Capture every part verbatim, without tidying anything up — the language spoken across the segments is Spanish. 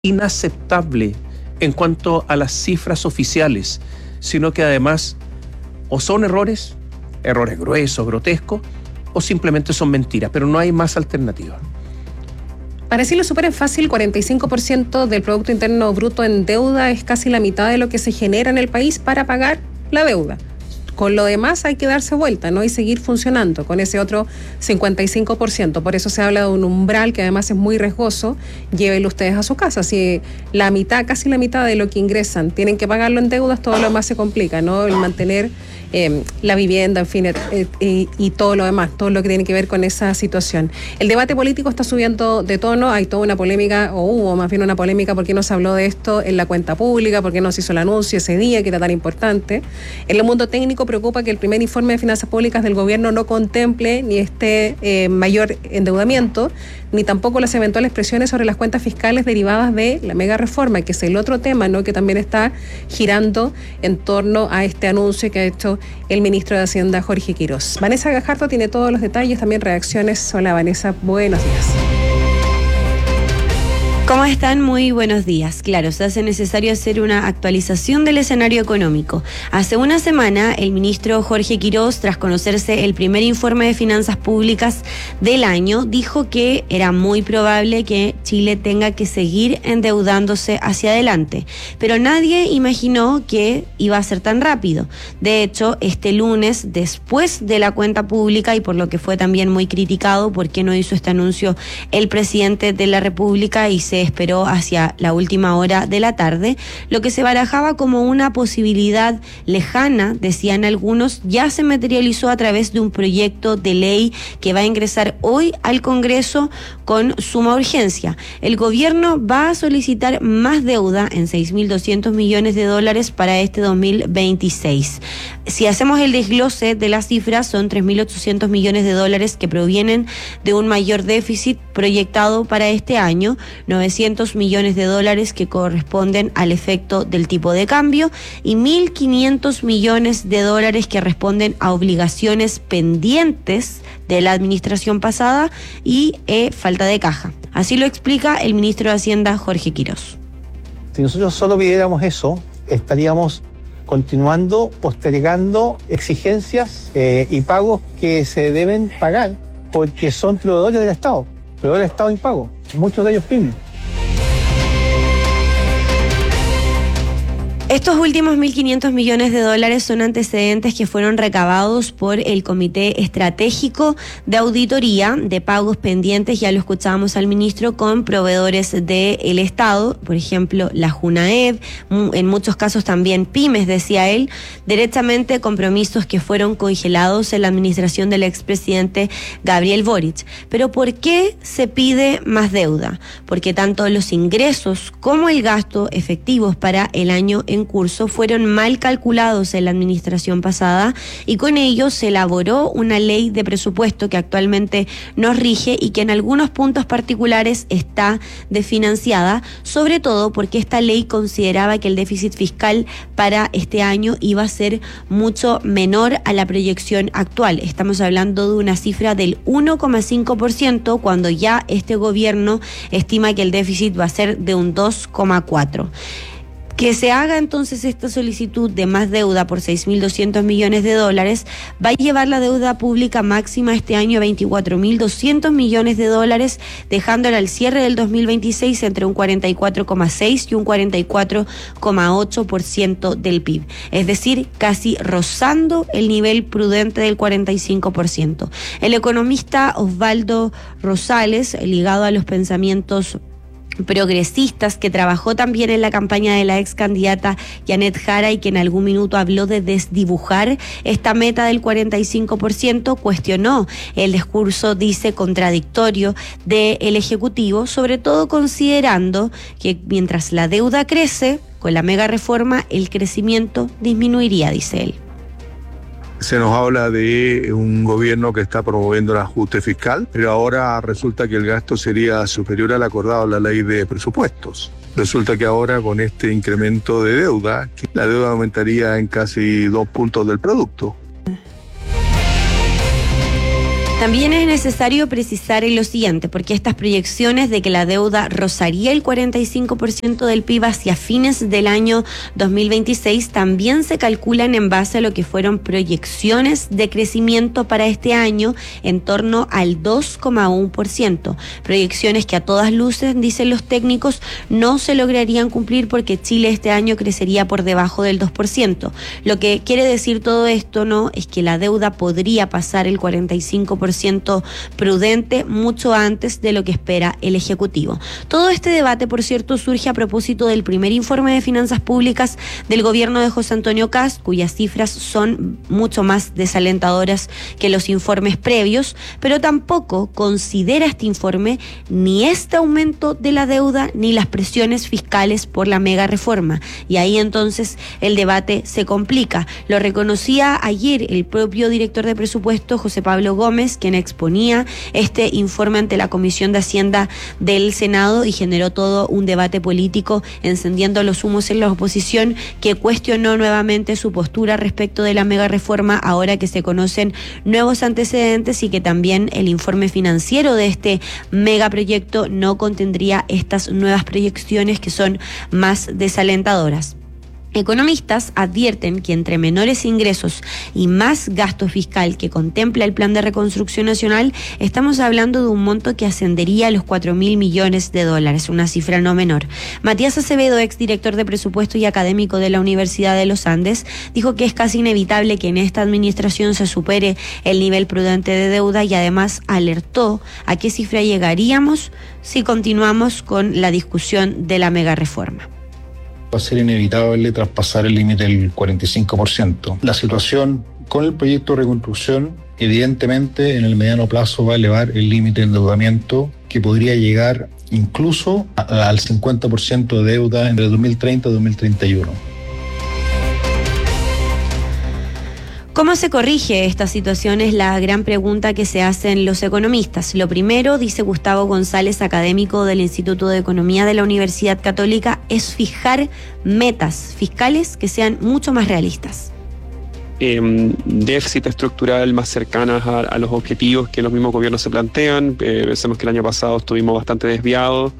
inaceptable en cuanto a las cifras oficiales, sino que además o son errores, errores gruesos, grotescos, o simplemente son mentiras, pero no hay más alternativa. Para decirlo súper fácil, cuarenta y cinco por ciento del Producto Interno Bruto en deuda es casi la mitad de lo que se genera en el país para pagar la deuda. Con lo demás hay que darse vuelta, ¿no? Y seguir funcionando con ese otro cincuenta y cinco por ciento. Por eso se habla de un umbral que además es muy riesgoso. Llévenlo ustedes a su casa. Si la mitad, casi la mitad de lo que ingresan tienen que pagarlo en deudas, todo lo demás se complica, ¿no? El mantener eh, la vivienda, en fin, eh, eh, y todo lo demás, todo lo que tiene que ver con esa situación. El debate político está subiendo de tono. Hay toda una polémica, o hubo más bien una polémica, ¿por qué no se habló de esto en la cuenta pública? ¿Por qué no se hizo el anuncio ese día que era tan importante? En el mundo técnico preocupa que el primer informe de finanzas públicas del gobierno no contemple ni este eh, mayor endeudamiento, ni tampoco las eventuales presiones sobre las cuentas fiscales derivadas de la mega reforma, que es el otro tema, ¿no?, que también está girando en torno a este anuncio que ha hecho el ministro de Hacienda, Jorge Quirós. Vanessa Gajardo tiene todos los detalles, también reacciones. Hola Vanessa, buenos días. ¿Cómo están? Muy buenos días. Claro, se hace necesario hacer una actualización del escenario económico. Hace una semana, el ministro Jorge Quirós, tras conocerse el primer informe de finanzas públicas del año, dijo que era muy probable que Chile tenga que seguir endeudándose hacia adelante. Pero nadie imaginó que iba a ser tan rápido. De hecho, este lunes, después de la cuenta pública, y por lo que fue también muy criticado, ¿por qué no hizo este anuncio el presidente de la República y se esperó hacia la última hora de la tarde? Lo que se barajaba como una posibilidad lejana, decían algunos, ya se materializó a través de un proyecto de ley que va a ingresar hoy al Congreso con suma urgencia. El gobierno va a solicitar más deuda en seis mil doscientos millones de dólares para este dos mil veintiséis. Si hacemos el desglose de las cifras, son tres mil ochocientos millones de dólares que provienen de un mayor déficit proyectado para este año, novecientos millones de dólares que corresponden al efecto del tipo de cambio y mil quinientos millones de dólares que responden a obligaciones pendientes de la administración pasada y eh, falta de caja. Así lo explica el ministro de Hacienda, Jorge Quirós. Si nosotros solo pidiéramos eso, estaríamos continuando postergando exigencias eh, y pagos que se deben pagar porque son proveedores del Estado, proveedores del Estado impago, muchos de ellos pymes. Estos últimos mil quinientos millones de dólares son antecedentes que fueron recabados por el Comité Estratégico de Auditoría de Pagos Pendientes, ya lo escuchábamos al ministro, con proveedores del Estado, por ejemplo, la JUNAEV, en muchos casos también pymes, decía él, directamente compromisos que fueron congelados en la administración del expresidente Gabriel Boric. Pero ¿por qué se pide más deuda? Porque tanto los ingresos como el gasto efectivos para el año en curso fueron mal calculados en la administración pasada y con ello se elaboró una ley de presupuesto que actualmente nos rige y que en algunos puntos particulares está desfinanciada, sobre todo porque esta ley consideraba que el déficit fiscal para este año iba a ser mucho menor a la proyección actual. Estamos hablando de una cifra del uno coma cinco por ciento cuando ya este gobierno estima que el déficit va a ser de un dos coma cuatro por ciento. Que se haga entonces esta solicitud de más deuda por seis mil doscientos millones de dólares va a llevar la deuda pública máxima este año a veinticuatro mil doscientos millones de dólares, dejándola al cierre del dos mil veintiséis entre un cuarenta y cuatro coma seis y un cuarenta y cuatro coma ocho por ciento del P I B, es decir, casi rozando el nivel prudente del cuarenta y cinco por ciento. El economista Osvaldo Rosales, ligado a los pensamientos progresistas, que trabajó también en la campaña de la ex candidata Janet Jara y que en algún minuto habló de desdibujar esta meta del cuarenta y cinco por ciento, cuestionó el discurso, dice, contradictorio del Ejecutivo, sobre todo considerando que mientras la deuda crece, con la mega reforma el crecimiento disminuiría, dice él. Se nos habla de un gobierno que está promoviendo el ajuste fiscal, pero ahora resulta que el gasto sería superior al acordado en la ley de presupuestos. Resulta que ahora con este incremento de deuda, la deuda aumentaría en casi dos puntos del producto. También es necesario precisar en lo siguiente, porque estas proyecciones de que la deuda rozaría el cuarenta y cinco por ciento del P I B hacia fines del año dos mil veintiséis también se calculan en base a lo que fueron proyecciones de crecimiento para este año en torno al dos coma uno por ciento. Proyecciones que a todas luces, dicen los técnicos, no se lograrían cumplir porque Chile este año crecería por debajo del dos por ciento. Lo que quiere decir todo esto, ¿no?, es que la deuda podría pasar el cuarenta y cinco por ciento prudente mucho antes de lo que espera el Ejecutivo. Todo este debate, por cierto, surge a propósito del primer informe de finanzas públicas del gobierno de José Antonio Kast, cuyas cifras son mucho más desalentadoras que los informes previos, pero tampoco considera este informe ni este aumento de la deuda ni las presiones fiscales por la mega reforma. Y ahí entonces el debate se complica. Lo reconocía ayer el propio director de presupuesto, José Pablo Gómez, quien exponía este informe ante la Comisión de Hacienda del Senado y generó todo un debate político, encendiendo los humos en la oposición, que cuestionó nuevamente su postura respecto de la mega reforma ahora que se conocen nuevos antecedentes y que también el informe financiero de este megaproyecto no contendría estas nuevas proyecciones que son más desalentadoras. Economistas advierten que entre menores ingresos y más gasto fiscal que contempla el Plan de Reconstrucción Nacional, estamos hablando de un monto que ascendería a los cuatro mil millones de dólares, una cifra no menor. Matías Acevedo, exdirector de presupuesto y académico de la Universidad de los Andes, dijo que es casi inevitable que en esta administración se supere el nivel prudente de deuda y además alertó a qué cifra llegaríamos si continuamos con la discusión de la megareforma. Va a ser inevitable traspasar el límite del cuarenta y cinco por ciento. La situación con el proyecto de reconstrucción, evidentemente, en el mediano plazo va a elevar el límite de endeudamiento, que podría llegar incluso a, al cincuenta por ciento de deuda entre dos mil treinta y dos mil treinta y uno. ¿Cómo se corrige esta situación? Es la gran pregunta que se hacen los economistas. Lo primero, dice Gustavo González, académico del Instituto de Economía de la Universidad Católica, es fijar metas fiscales que sean mucho más realistas. Eh, déficit estructural más cercanas a, a los objetivos que los mismos gobiernos se plantean. Eh, pensemos que el año pasado estuvimos bastante desviados.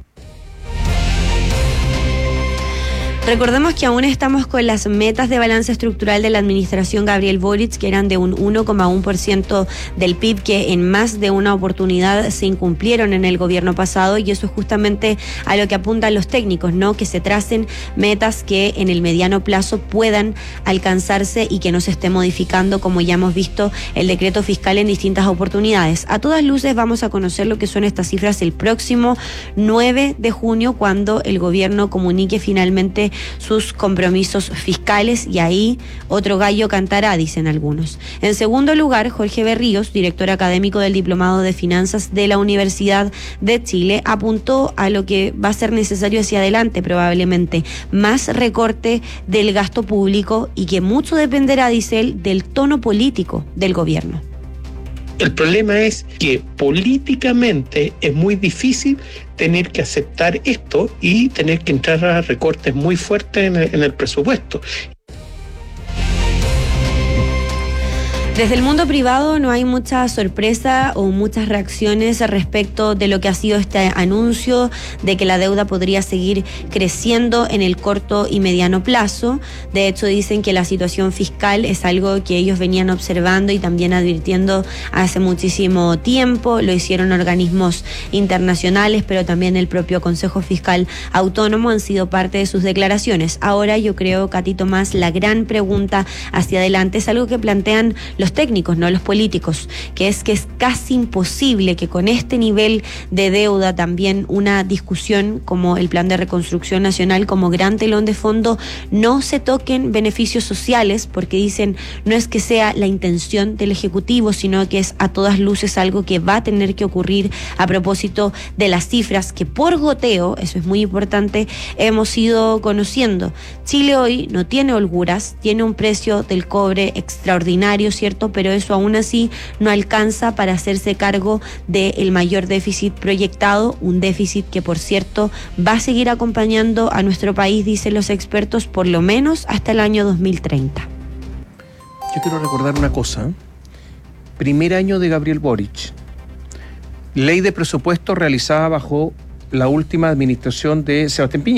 Recordemos que aún estamos con las metas de balance estructural de la administración Gabriel Boric, que eran de un uno coma uno por ciento del P I B, que en más de una oportunidad se incumplieron en el gobierno pasado, y eso es justamente a lo que apuntan los técnicos, ¿no? Que se tracen metas que en el mediano plazo puedan alcanzarse y que no se esté modificando, como ya hemos visto, el decreto fiscal en distintas oportunidades. A todas luces vamos a conocer lo que son estas cifras el próximo nueve de junio, cuando el gobierno comunique finalmente sus compromisos fiscales, y ahí otro gallo cantará, dicen algunos. En segundo lugar, Jorge Berríos, director académico del Diplomado de Finanzas de la Universidad de Chile, apuntó a lo que va a ser necesario hacia adelante, probablemente más recorte del gasto público, y que mucho dependerá, dice él, del tono político del gobierno. El problema es que políticamente es muy difícil tener que aceptar esto y tener que entrar a recortes muy fuertes en el, en el presupuesto. Desde el mundo privado no hay mucha sorpresa o muchas reacciones respecto de lo que ha sido este anuncio de que la deuda podría seguir creciendo en el corto y mediano plazo. De hecho, dicen que la situación fiscal es algo que ellos venían observando y también advirtiendo hace muchísimo tiempo. Lo hicieron organismos internacionales, pero también el propio Consejo Fiscal Autónomo han sido parte de sus declaraciones. Ahora yo creo, Katy Tomás, la gran pregunta hacia adelante es algo que plantean los técnicos, no los políticos, que es que es casi imposible que con este nivel de deuda, también una discusión como el Plan de Reconstrucción Nacional como gran telón de fondo, no se toquen beneficios sociales, porque dicen no es que sea la intención del Ejecutivo, sino que es a todas luces algo que va a tener que ocurrir a propósito de las cifras que por goteo, eso es muy importante, hemos ido conociendo. Chile hoy no tiene holguras, tiene un precio del cobre extraordinario, ¿cierto? Pero eso aún así no alcanza para hacerse cargo del mayor déficit proyectado, un déficit que, por cierto, va a seguir acompañando a nuestro país, dicen los expertos, por lo menos hasta el año dos mil treinta. Yo quiero recordar una cosa. primer año de Gabriel Boric. Ley de presupuesto realizada bajo la última administración de Sebastián Piñera.